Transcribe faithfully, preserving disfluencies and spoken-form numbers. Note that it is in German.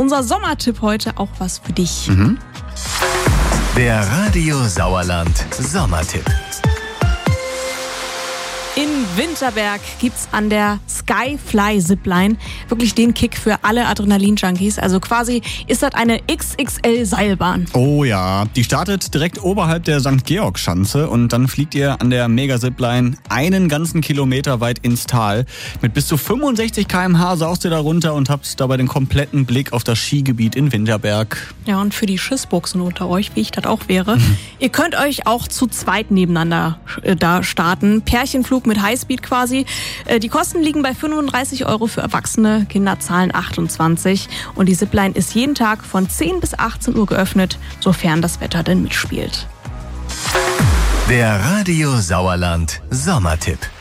unser Sommertipp heute auch was für dich. Mhm. Der Radio Sauerland Sommertipp. In Winterberg gibt's an der Skyfly Zipline wirklich den Kick für alle Adrenalin-Junkies. Also quasi ist das eine X X L-Seilbahn. Oh ja, die startet direkt oberhalb der Sankt Georg-Schanze und dann fliegt ihr an der Mega-Zipline einen ganzen Kilometer weit ins Tal. Mit bis zu fünfundsechzig Kilometer pro Stunde saust ihr da runter und habt dabei den kompletten Blick auf das Skigebiet in Winterberg. Ja, und für die Schissbuchsen unter euch, wie ich das auch wäre, mhm. ihr könnt euch auch zu zweit nebeneinander äh, da starten. Pärchenflug mit Highspeed quasi. Äh, die Kosten liegen bei fünfunddreißig Euro für Erwachsene, Kinder zahlen achtundzwanzig. Und die Zipline ist jeden Tag von zehn bis achtzehn Uhr geöffnet, sofern das Wetter denn mitspielt. Der Radio Sauerland Sommertipp.